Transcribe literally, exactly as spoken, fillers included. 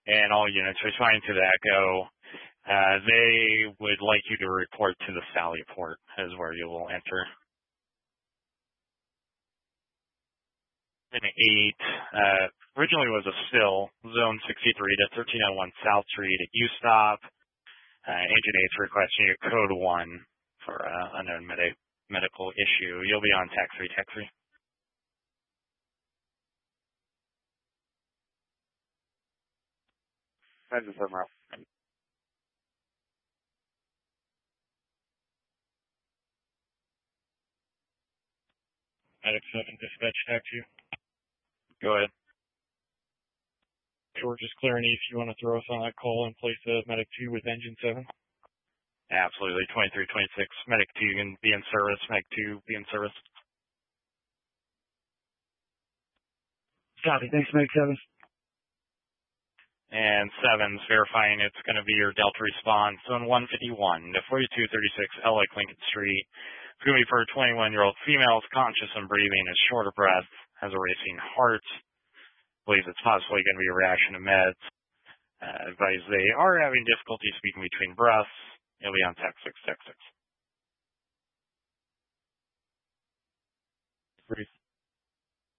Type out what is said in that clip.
and all units responding to the echo, uh, they would like you to report to the Sally port is where you will enter. An eight, uh, originally was a still, zone sixty-three to thirteen oh one South Street at U-Stop. Uh, Agent eight's requesting a code one for uh, unknown med medical issue. You'll be on tax three, tax three. Engine seven route. Medic seven, dispatch taxi. Go ahead. George is clearing if you want to throw us on that call and place a medic two with engine seven. Absolutely. twenty-three twenty-six. Medic two can be in service. Medic two be in service. Copy. Thanks, Medic seven. And seven's verifying it's going to be your Delta response, zone one fifty-one to forty-two thirty-six L Lake Lincoln Street. It's going to be for a twenty-one-year-old female, conscious and breathing, is short of breath, has a racing heart. Believes it's possibly going to be a reaction to meds. Uh, advise they are having difficulty speaking between breaths. You'll be on tax six, tax six. Brief.